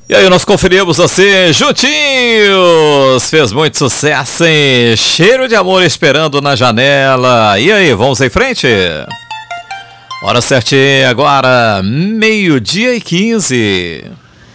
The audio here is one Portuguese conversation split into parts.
E aí nós conferimos assim, juntinhos, fez muito sucesso, hein? Cheiro de amor esperando na janela. E aí, vamos em frente? Hora certinha agora, 12h15.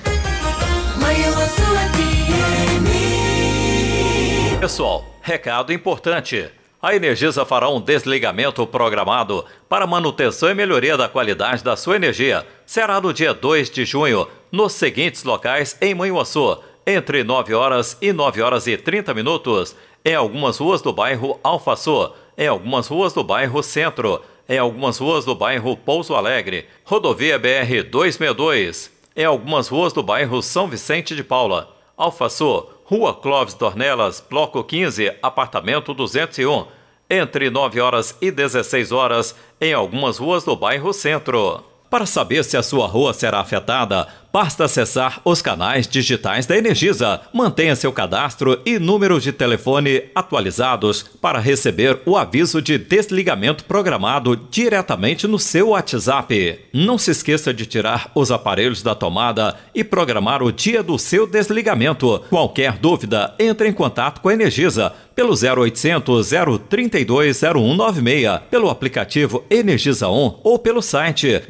Pessoal, recado importante. A Energisa fará um desligamento programado para manutenção e melhoria da qualidade da sua energia. Será no dia 2 de junho, nos seguintes locais em Manhuaçu, entre 9 horas e 9 horas e 30 minutos, em algumas ruas do bairro Alfaçu, em algumas ruas do bairro Centro, em algumas ruas do bairro Pouso Alegre, rodovia BR-262, em algumas ruas do bairro São Vicente de Paula, Alfaçu, Rua Clóvis Dornelas, Bloco 15, apartamento 201, entre 9 horas e 16 horas, em algumas ruas do bairro Centro. Para saber se a sua rua será afetada, basta acessar os canais digitais da Energisa. Mantenha seu cadastro e número de telefone atualizados para receber o aviso de desligamento programado diretamente no seu WhatsApp. Não se esqueça de tirar os aparelhos da tomada e programar o dia do seu desligamento. Qualquer dúvida, entre em contato com a Energisa pelo 0800 032 0196, pelo aplicativo Energisa On ou pelo site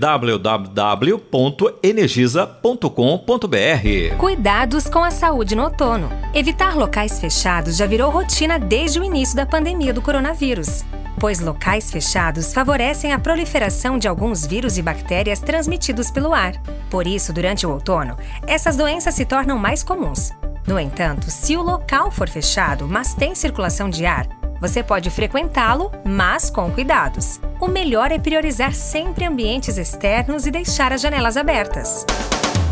www.energisa.com.br. Cuidados com a saúde no outono. Evitar locais fechados já virou rotina desde o início da pandemia do coronavírus, pois locais fechados favorecem a proliferação de alguns vírus e bactérias transmitidos pelo ar. Por isso, durante o outono, essas doenças se tornam mais comuns. No entanto, se o local for fechado, mas tem circulação de ar, você pode frequentá-lo, mas com cuidados. O melhor é priorizar sempre ambientes externos e deixar as janelas abertas.